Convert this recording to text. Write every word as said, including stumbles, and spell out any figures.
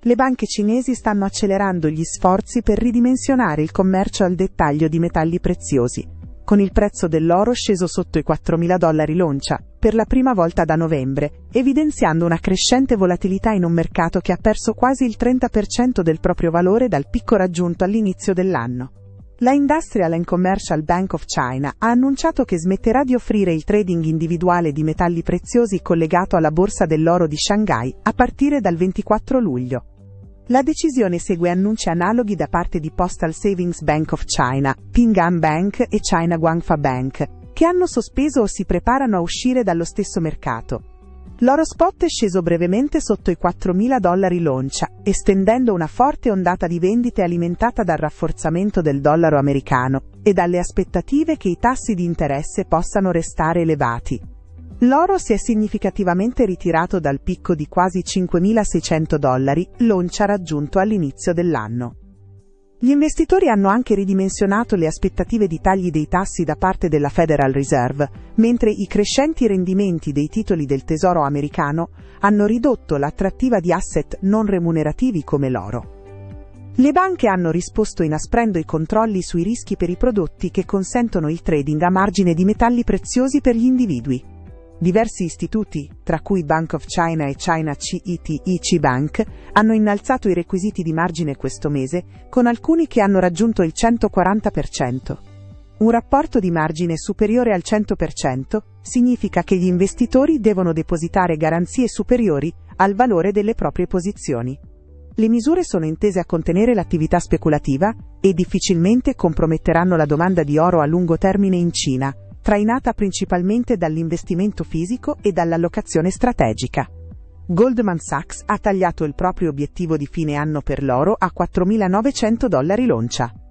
Le banche cinesi stanno accelerando gli sforzi per ridimensionare il commercio al dettaglio di metalli preziosi, con il prezzo dell'oro sceso sotto i quattromila dollari l'oncia, per la prima volta da novembre, evidenziando una crescente volatilità in un mercato che ha perso quasi il trenta per cento del proprio valore dal picco raggiunto all'inizio dell'anno. La Industrial and Commercial Bank of China ha annunciato che smetterà di offrire il trading individuale di metalli preziosi collegato alla borsa dell'oro di Shanghai a partire dal ventiquattro luglio. La decisione segue annunci analoghi da parte di Postal Savings Bank of China, Ping An Bank e China Guangfa Bank, che hanno sospeso o si preparano a uscire dallo stesso mercato. L'oro spot è sceso brevemente sotto i quattromila dollari l'oncia, estendendo una forte ondata di vendite alimentata dal rafforzamento del dollaro americano e dalle aspettative che i tassi di interesse possano restare elevati. L'oro si è significativamente ritirato dal picco di quasi cinquemilaseicento dollari l'oncia raggiunto all'inizio dell'anno. Gli investitori hanno anche ridimensionato le aspettative di tagli dei tassi da parte della Federal Reserve, mentre i crescenti rendimenti dei titoli del Tesoro americano hanno ridotto l'attrattiva di asset non remunerativi come l'oro. Le banche hanno risposto inasprendo i controlli sui rischi per i prodotti che consentono il trading a margine di metalli preziosi per gli individui. Diversi istituti, tra cui Bank of China e China C E T I C Bank, hanno innalzato i requisiti di margine questo mese, con alcuni che hanno raggiunto il centoquaranta per cento. Un rapporto di margine superiore al cento per cento significa che gli investitori devono depositare garanzie superiori al valore delle proprie posizioni. Le misure sono intese a contenere l'attività speculativa e difficilmente comprometteranno la domanda di oro a lungo termine in Cina, trainata principalmente dall'investimento fisico e dall'allocazione strategica. Goldman Sachs ha tagliato il proprio obiettivo di fine anno per l'oro a quattromilanovecento dollari l'oncia.